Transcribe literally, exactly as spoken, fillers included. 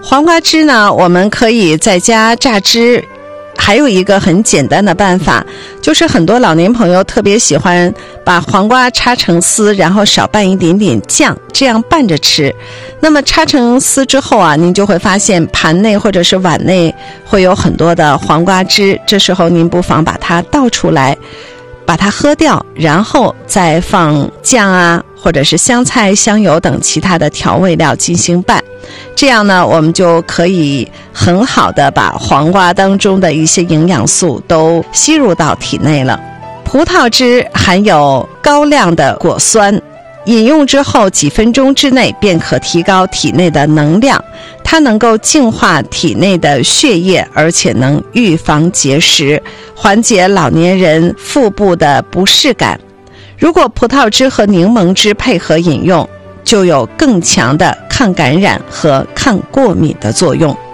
黄瓜汁呢，我们可以在家榨汁，还有一个很简单的办法，就是很多老年朋友特别喜欢把黄瓜插成丝，然后少拌一点点酱，这样拌着吃。那么插成丝之后啊，您就会发现盘内或者是碗内会有很多的黄瓜汁，这时候您不妨把它倒出来，把它喝掉，然后再放酱啊，或者是香菜、香油等其他的调味料进行拌。这样呢，我们就可以很好的把黄瓜当中的一些营养素都吸入到体内了。葡萄汁含有高量的果酸，饮用之后几分钟之内便可提高体内的能量，它能够净化体内的血液，而且能预防结石，缓解老年人腹部的不适感。如果葡萄汁和柠檬汁配合饮用，就有更强的抗感染和抗过敏的作用。